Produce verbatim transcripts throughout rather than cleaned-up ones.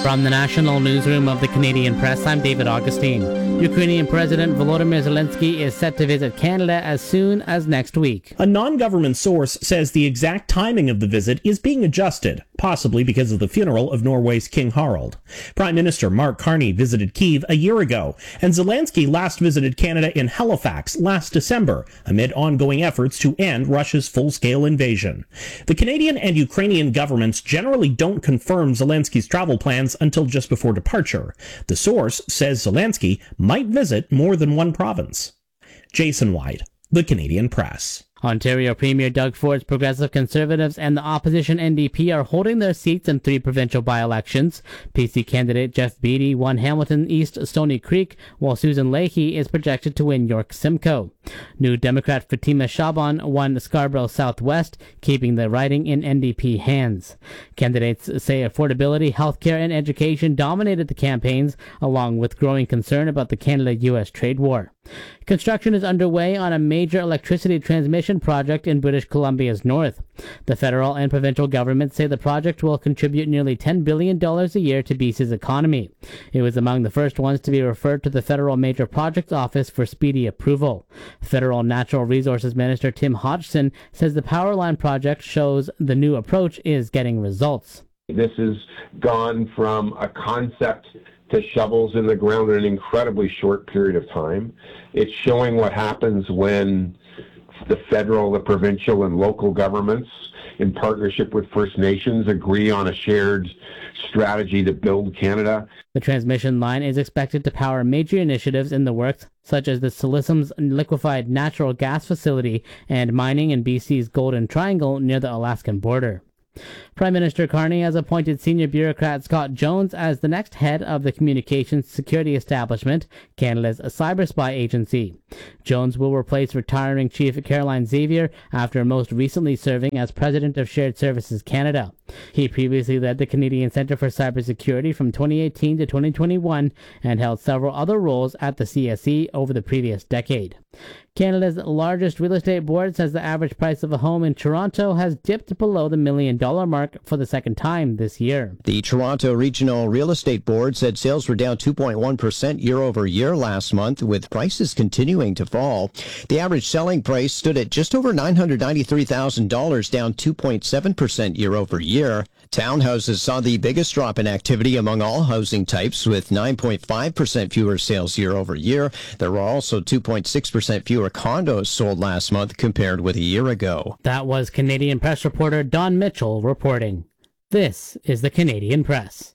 From the National Newsroom of the Canadian Press, I'm David Augustine. Ukrainian President Volodymyr Zelensky is set to visit Canada as soon as next week. A non-government source says the exact timing of the visit is being adjusted, possibly because of the funeral of Norway's King Harald. Prime Minister Mark Carney visited Kyiv a year ago, and Zelensky last visited Canada in Halifax last December, amid ongoing efforts to end Russia's full-scale invasion. The Canadian and Ukrainian governments generally don't confirm Zelensky's travel plans until just before departure. The source says Zelensky might visit more than one province. Jason White, The Canadian Press. Ontario Premier Doug Ford's Progressive Conservatives and the opposition N D P are holding their seats in three provincial by-elections. P C candidate Jeff Beattie won Hamilton East Stony Creek, while Susan Leahy is projected to win York Simcoe. New Democrat Fatima Shaban won Scarborough Southwest, keeping the riding in N D P hands. Candidates say affordability, healthcare, and education dominated the campaigns, along with growing concern about the Canada-U S trade war. Construction is underway on a major electricity transmission project in British Columbia's north. The federal and provincial governments say the project will contribute nearly ten billion dollars a year to B C's economy. It was among the first ones to be referred to the Federal Major Projects Office for speedy approval. Federal Natural Resources Minister Tim Hodgson says the Powerline project shows the new approach is getting results. This has gone from a concept to shovels in the ground in an incredibly short period of time. It's showing what happens when the federal, the provincial, and local governments, in partnership with First Nations, agree on a shared strategy to build Canada. The transmission line is expected to power major initiatives in the works, such as the Silesom's liquefied natural gas facility and mining in B C's Golden Triangle near the Alaskan border. Prime Minister Carney has appointed senior bureaucrat Scott Jones as the next head of the Communications Security Establishment, Canada's cyber spy agency. Jones will replace retiring Chief Caroline Xavier after most recently serving as President of Shared Services Canada. He previously led the Canadian Centre for Cybersecurity from twenty eighteen to twenty twenty-one and held several other roles at the C S E over the previous decade. Canada's largest real estate board says the average price of a home in Toronto has dipped below the million dollar mark for the second time this year. The Toronto Regional Real Estate Board said sales were down two point one percent year over year last month, with prices continuing to fall. The average selling price stood at just over nine hundred ninety-three thousand dollars, down two point seven percent year over year. Townhouses saw the biggest drop in activity among all housing types, with nine point five percent fewer sales year over year. There were also two point six percent fewer condos sold last month compared with a year ago. That was Canadian Press reporter Don Mitchell reporting. This is the Canadian Press.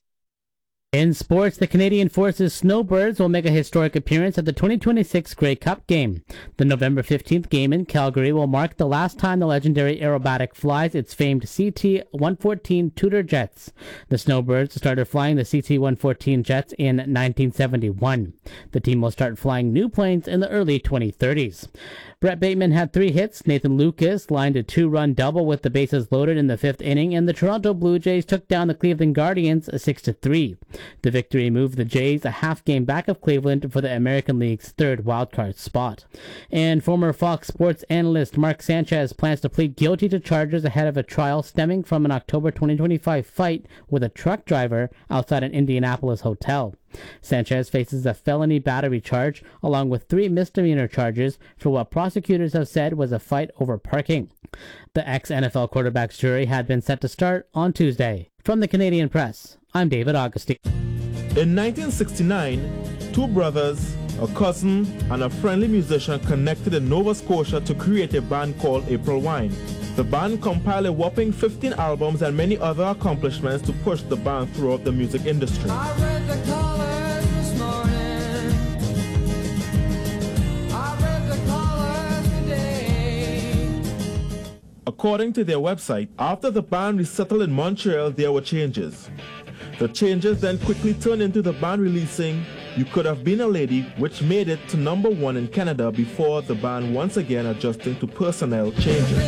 In sports, the Canadian Forces Snowbirds will make a historic appearance at the twenty twenty-six Grey Cup game. The November fifteenth game in Calgary will mark the last time the legendary aerobatic flies its famed C T one fourteen Tudor jets. The Snowbirds started flying the C T one fourteen jets in nineteen seventy-one. The team will start flying new planes in the early twenty thirties. Brett Bateman had three hits. Nathan Lucas lined a two-run double with the bases loaded in the fifth inning, and the Toronto Blue Jays took down the Cleveland Guardians six to three. The victory moved the Jays a half game back of Cleveland for the American League's third wildcard spot. And former Fox Sports analyst Mark Sanchez plans to plead guilty to charges ahead of a trial stemming from an October twenty twenty-five fight with a truck driver outside an Indianapolis hotel. Sanchez faces a felony battery charge along with three misdemeanor charges for what prosecutors have said was a fight over parking. The ex-N F L quarterback's jury had been set to start on Tuesday. From the Canadian Press, I'm David Augustine. In nineteen sixty-nine, two brothers, a cousin, and a friendly musician connected in Nova Scotia to create a band called April Wine. The band compiled a whopping fifteen albums and many other accomplishments to push the band throughout the music industry. I read the colors this morning. I read the colors today. According to their website, after the band resettled in Montreal, there were changes. The changes then quickly turned into the band releasing You Could Have Been a Lady, which made it to number one in Canada before the band once again adjusting to personnel changes.